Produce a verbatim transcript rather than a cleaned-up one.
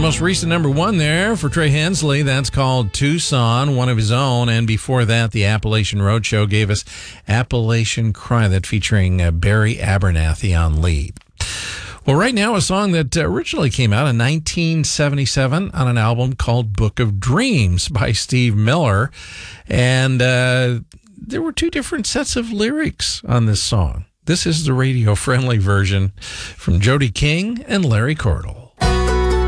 most recent number one there for Trey Hensley. That's called Tucson, one of his own. And before that, the Appalachian Roadshow gave us Appalachian Cry, that featuring uh, Barry Abernathy on lead. Well, right now, a song that originally came out in nineteen seventy-seven on an album called Book of Dreams by Steve Miller. And uh, there were two different sets of lyrics on this song. This is the radio-friendly version from Jody King and Larry Cordell.